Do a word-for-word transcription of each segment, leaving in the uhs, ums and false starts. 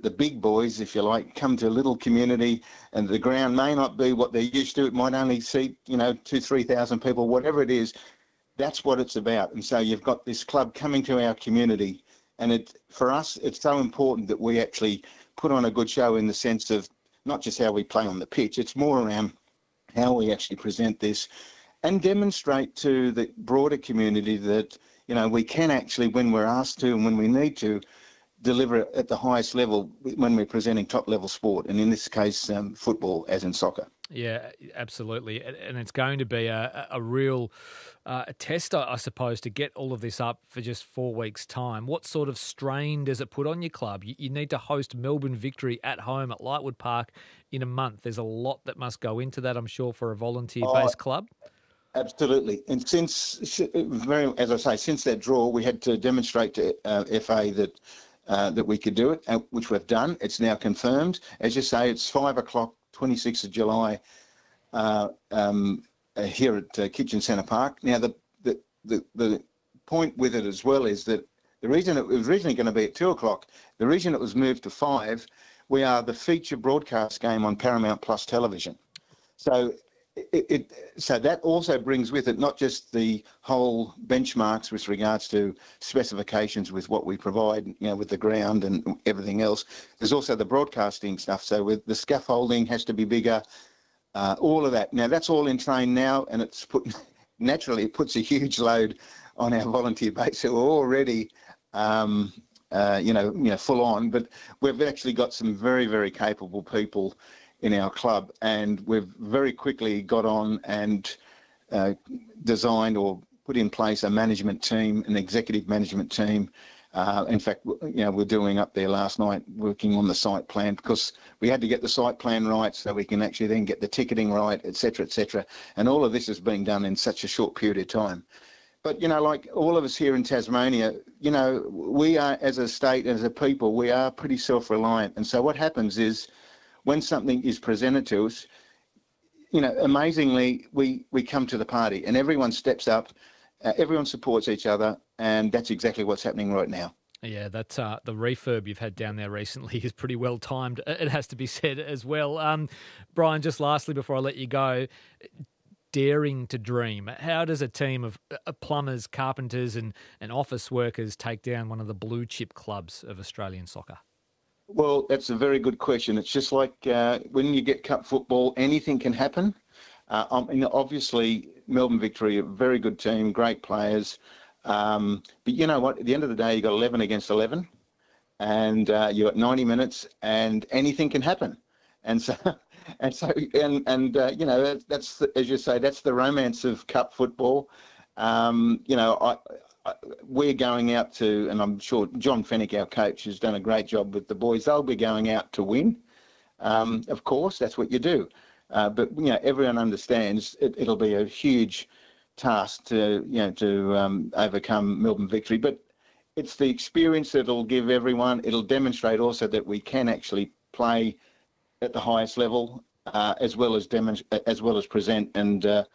the big boys, if you like, come to a little community, and the ground may not be what they're used to. It might only seat, you know, two, three thousand people, whatever it is. That's what it's about. And so you've got this club coming to our community, and it for us, it's so important that we actually put on a good show in the sense of not just how we play on the pitch. It's more around how we actually present this and demonstrate to the broader community that, you know, we can actually, when we're asked to and when we need to, deliver at the highest level when we're presenting top-level sport, and in this case, um, football, as in soccer. Yeah, absolutely. And it's going to be a, a real uh, test, I suppose, to get all of this up for just four weeks' time. What sort of strain does it put on your club? You, you need to host Melbourne Victory at home at Lightwood Park in a month. There's a lot that must go into that, I'm sure, for a volunteer-based oh, club. Absolutely. And since, very, as I say, since that draw, we had to demonstrate to uh, F A that uh, that we could do it, uh, which we've done. It's now confirmed. As you say, it's five o'clock, twenty-sixth of July, uh, um, uh, here at uh, Kitchen Centre Park. Now, the, the the the point with it as well is that the reason it was originally going to be at two o'clock, the reason it was moved to five, we are the feature broadcast game on Paramount Plus television. So it, it so that also brings with it not just the whole benchmarks with regards to specifications with what we provide, you know, with the ground and everything else. There's also the broadcasting stuff. So with the scaffolding has to be bigger, uh, all of that. Now that's all in train now, and it's put naturally it puts a huge load on our volunteer base who are already, um, uh, you know, you know, full on. But we've actually got some very, very capable people in our club, and we've very quickly got on and uh, designed or put in place a management team, an executive management team. Uh, in fact, you know, we're doing up there last night working on the site plan, because we had to get the site plan right so we can actually then get the ticketing right, et cetera, et cetera. And all of this is being done in such a short period of time. But, you know, like all of us here in Tasmania, you know, we are, as a state, as a people, we are pretty self-reliant. And so what happens is, when something is presented to us, you know, amazingly, we, we come to the party and everyone steps up, uh, everyone supports each other, and that's exactly what's happening right now. Yeah, that's uh, the refurb you've had down there recently is pretty well timed, it has to be said as well. Um, Brian, just lastly before I let you go, daring to dream. How does a team of uh, plumbers, carpenters and, and office workers take down one of the blue chip clubs of Australian soccer? Well, that's a very good question. It's just like uh, when you get cup football, anything can happen. Uh, I mean, obviously, Melbourne Victory, a very good team, great players. Um, but you know what? At the end of the day, you got eleven against eleven, and uh, you got ninety minutes, and anything can happen. And so, and so, and and uh, you know, that's the, as you say, that's the romance of cup football. Um, you know, I. We're going out to, and I'm sure John Fennick, our coach, has done a great job with the boys. They'll be going out to win. Um, of course, that's what you do. Uh, but, you know, everyone understands it, it'll be a huge task to, you know, to um, overcome Melbourne Victory. But it's the experience that it'll give everyone. It'll demonstrate also that we can actually play at the highest level, uh, as well as demonstrate, as well as present and uh,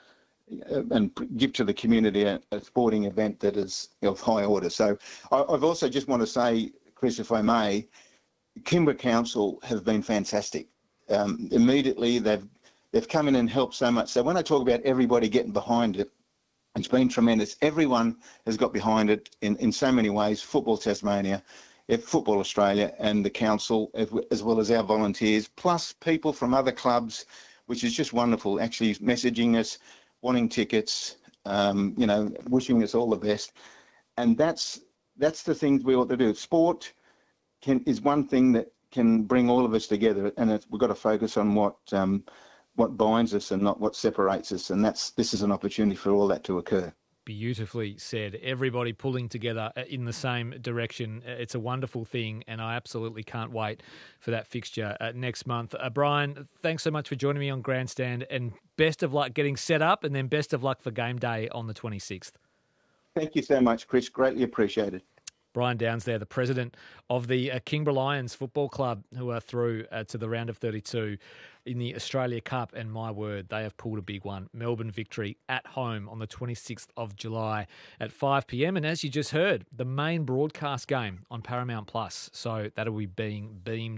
and give to the community a, a sporting event that is of high order. So I, I've also just want to say, Chris, if I may, Kimbra Council have been fantastic. Um, immediately they've they've come in and helped so much. So when I talk about everybody getting behind it, it's been tremendous. Everyone has got behind it in, in so many ways. Football Tasmania, Football Australia and the council, as well as our volunteers, plus people from other clubs, which is just wonderful, actually messaging us, wanting tickets, um, you know, wishing us all the best. And that's that's the things we ought to do. Sport can is one thing that can bring all of us together, and it's, we've got to focus on what um, what binds us and not what separates us. And that's this is an opportunity for all that to occur. Beautifully said. Everybody pulling together in the same direction. It's a wonderful thing, and I absolutely can't wait for that fixture uh, next month. Uh, Brian, thanks so much for joining me on Grandstand, and best of luck getting set up, and then best of luck for game day on the twenty-sixth. Thank you so much, Chris. Greatly appreciated. Brian Downs there, the president of the uh, Kingborough Lions Football Club, who are through uh, to the round of thirty-two in the Australia Cup. And my word, they have pulled a big one. Melbourne Victory at home on the twenty-sixth of July at five p.m. And as you just heard, the main broadcast game on Paramount Plus. So that'll be being beamed